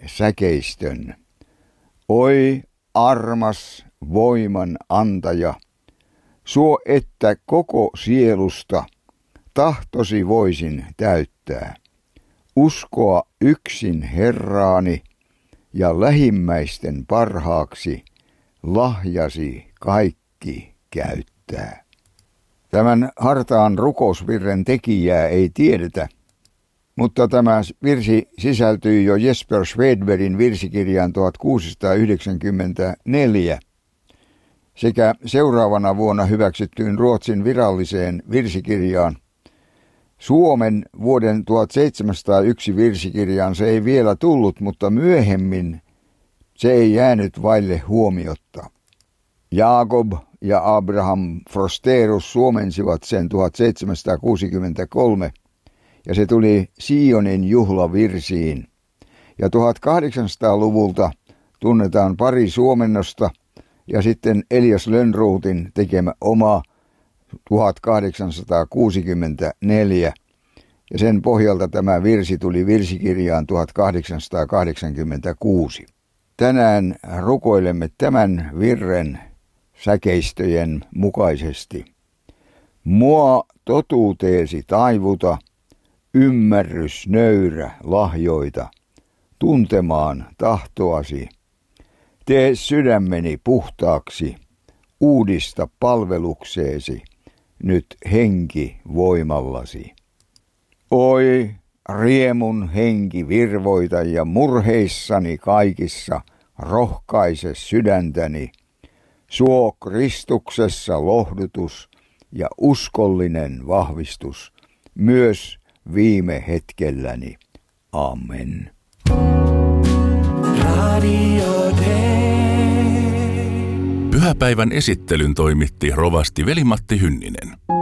säkeistön. Oi armas voiman antaja, suo että koko sielusta tahtosi voisin täyttää. Uskoa yksin Herraani ja lähimmäisten parhaaksi lahjasi kaikki käyttää. Tämän hartaan rukousvirren tekijää ei tiedetä, mutta tämä virsi sisältyy jo Jesper Svedbergin virsikirjaan 1694 sekä seuraavana vuonna hyväksyttyyn Ruotsin viralliseen virsikirjaan. Suomen vuoden 1701 virsikirjaan se ei vielä tullut, mutta myöhemmin se ei jäänyt vaille huomiotta. Jakob ja Abraham Frosterus suomensivat sen 1763 ja se tuli Sionin juhlavirsiin. Ja 1800-luvulta tunnetaan pari suomennosta ja sitten Elias Lönnrotin tekemä oma 1864. Ja sen pohjalta tämä virsi tuli virsikirjaan 1886. Tänään rukoilemme tämän virren säkeistöjen mukaisesti. Mua totuuteesi taivuta, ymmärrys nöyrä lahjoita, tuntemaan tahtoasi. Tee sydämeni puhtaaksi, uudista palvelukseesi, nyt henki voimallasi. Oi, riemun henki virvoita ja murheissani kaikissa rohkaise sydäntäni, suo Kristuksessa lohdutus ja uskollinen vahvistus myös viime hetkelläni. Amen. Pyhäpäivän esittelyn toimitti rovasti Veli-Matti Hynninen.